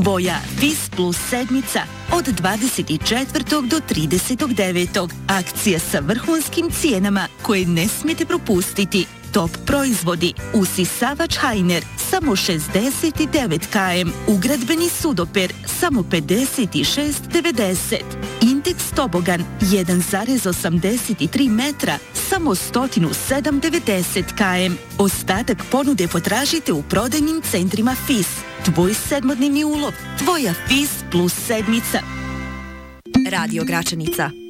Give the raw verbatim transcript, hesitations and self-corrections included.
Tvoja Fis Plus sedmica od dvadeset četvrtog do tridesetog devetog Akcija sa vrhunskim cijenama koje ne smijete propustiti. Top proizvodi: usisavač Hainer samo šezdeset devet kilograma, ugradbeni sudoper samo pedeset šest devedeset, Intex tobogan jedan zarez osamdeset tri metra samo sto sedam devedeset kilograma. Ostatak ponude potražite u prodajnim centrima Fis. Tvoj sedmodnevni ulov, tvoja Fis Plus sedmica. Radio Gračanica.